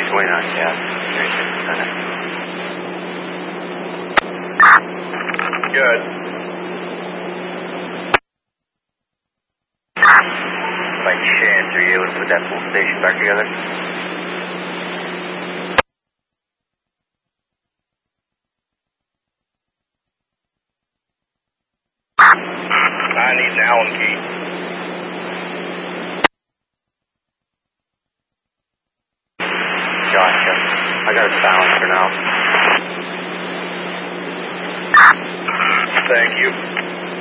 29, yeah. Good. By chance, are you able to put that full station back together? I need an Allen key. Gotcha. I got a silencer now. Thank you.